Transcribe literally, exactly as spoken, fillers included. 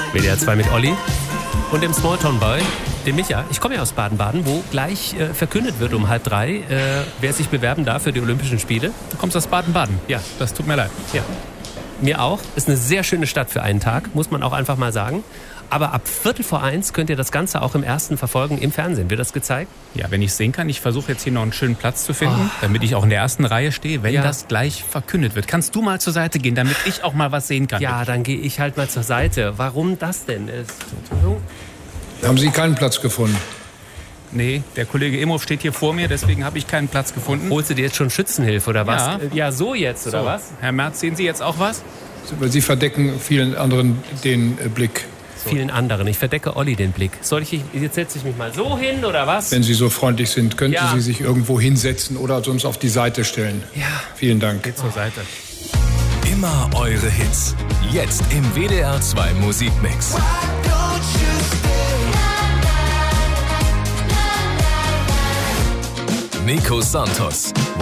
W D R zwei mit Olli und dem Smalltown Boy, dem Micha. Ich komme ja aus Baden-Baden, wo gleich äh, verkündet wird um halb drei, äh, wer sich bewerben darf für die Olympischen Spiele. Du kommst aus Baden-Baden? Ja. Das tut mir leid. Ja. Mir auch. Ist eine sehr schöne Stadt für einen Tag, muss man auch einfach mal sagen. Aber ab Viertel vor eins könnt ihr das Ganze auch im Ersten verfolgen im Fernsehen. Wird das gezeigt? Ja, wenn ich es sehen kann. Ich versuche jetzt hier noch einen schönen Platz zu finden, oh. damit ich auch in der ersten Reihe stehe, wenn ja. das gleich verkündet wird. Kannst du mal zur Seite gehen, damit ich auch mal was sehen kann? Ja, dann gehe ich halt mal zur Seite. Warum das denn ist? Haben Sie keinen Platz gefunden? Nee, der Kollege Imhoff steht hier vor mir, deswegen habe ich keinen Platz gefunden. Holst du dir jetzt schon Schützenhilfe oder was? Ja, ja so jetzt, oder so. was? Herr Merz, sehen Sie jetzt auch was? Sie verdecken vielen anderen den Blick. So. Vielen anderen. Ich verdecke Olli den Blick. Soll ich, jetzt setze ich mich mal so hin, oder was? Wenn Sie so freundlich sind, könnten ja. Sie sich irgendwo hinsetzen oder sonst auf die Seite stellen. Ja. Vielen Dank. Geht zur Seite. Immer eure Hits. Jetzt im W D R zwei Musikmix. Nico Santos.